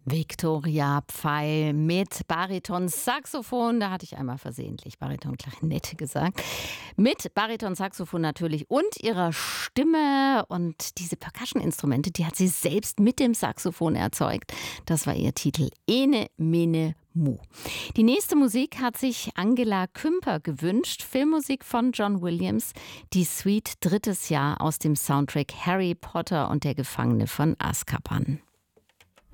Viktoria Pfeil mit Bariton-Saxophon. Da hatte ich einmal versehentlich Bariton-Klarinette gesagt. Mit Bariton-Saxophon natürlich und ihrer Stimme. Und diese Percussion-Instrumente, die hat sie selbst mit dem Saxophon erzeugt. Das war ihr Titel Ene Mene Mu. Die nächste Musik hat sich Angela Kümper gewünscht. Filmmusik von John Williams. Die Suite drittes Jahr aus dem Soundtrack Harry Potter und der Gefangene von Azkaban.